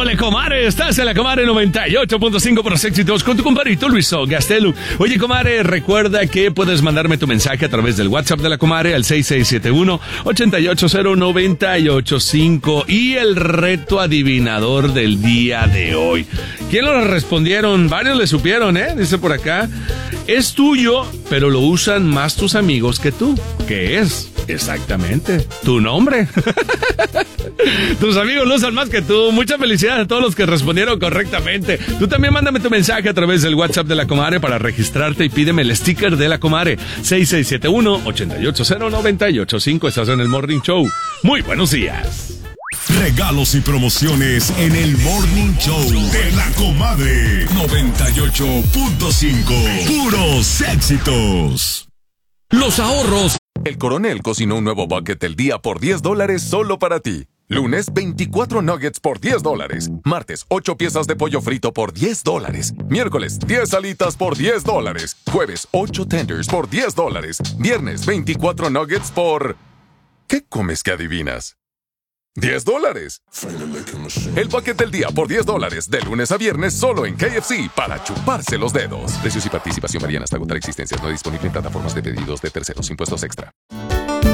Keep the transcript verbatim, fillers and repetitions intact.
Ole, comadre, estás en la comadre noventa y ocho punto cinco por los éxitos con tu compadrito Luiso Gastelu. Oye, comadre, recuerda que puedes mandarme tu mensaje a través del WhatsApp de la comadre al seis seis siete uno, ocho ocho cero, nueve ocho cinco y el reto adivinador del día de hoy. ¿Quién lo respondieron? Varios le supieron, ¿eh? Dice por acá. Es tuyo, pero lo usan más tus amigos que tú. ¿Qué es? Exactamente, tu nombre. Tus amigos lo usan más que tú. Mucha felicidad a todos los que respondieron correctamente. Tú también mándame tu mensaje a través del WhatsApp de la comadre para registrarte y pídeme el sticker de la comadre. seis seis siete uno, ocho ocho cero, nueve ocho cinco. Estás en el Morning Show. Muy buenos días. Regalos y promociones en el Morning Show de la comadre noventa y ocho punto cinco. Puros éxitos. Los ahorros. El Coronel cocinó un nuevo bucket del día por diez dólares solo para ti. Lunes, veinticuatro nuggets por diez dólares. Martes, ocho piezas de pollo frito por diez dólares. Miércoles, diez alitas por diez dólares. Jueves, ocho tenders por diez dólares. Viernes, veinticuatro nuggets por... ¿Qué comes que adivinas? diez dólares. El bucket del día por diez dólares, de lunes a viernes solo en K F C para chuparse los dedos. Precios y participación varían hasta agotar existencias. No disponible en plataformas de pedidos de terceros. Impuestos extra.